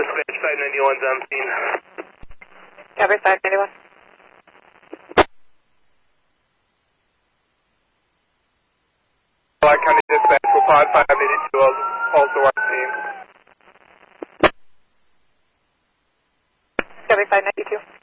Dispatch 591's on scene. Cover 591. Clark County Dispatch for Pod 582 also on scene. Cover 592.